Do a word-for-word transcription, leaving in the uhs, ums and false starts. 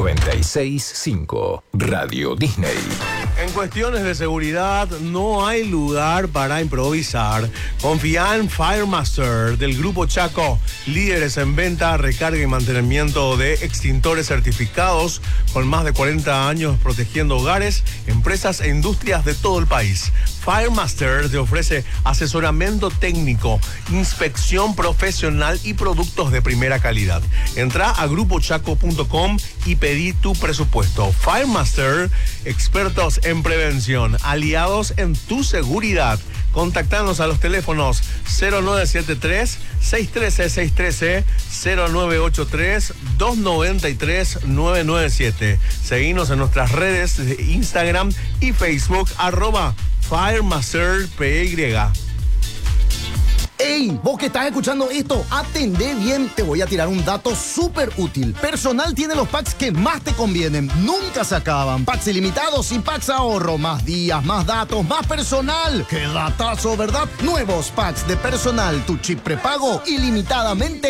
noventa y seis punto cinco Radio Disney. En cuestiones de seguridad no hay lugar para improvisar. Confía en FireMaster del Grupo Chaco, líderes en venta, recarga y mantenimiento de extintores certificados con más de cuarenta años protegiendo hogares, empresas e industrias de todo el país. FireMaster te ofrece asesoramiento técnico, inspección profesional y productos de primera calidad. Entra a grupo chaco punto com y pedí tu presupuesto. FireMaster, expertos en prevención, aliados en tu seguridad. Contactanos a los teléfonos cero nueve siete tres, seis uno tres, seis uno tres, cero nueve ocho tres, dos nueve tres, nueve nueve siete. Seguinos en nuestras redes de Instagram y Facebook, arroba FireMaster P Y. ¡Ey! Vos que estás escuchando esto, atendé bien. Te voy a tirar un dato súper útil. Personal tiene los packs que más te convienen. Nunca se acaban. Packs ilimitados y packs ahorro. Más días, más datos, más personal. ¡Qué datazo!, ¿verdad? Nuevos packs de personal. Tu chip prepago ilimitadamente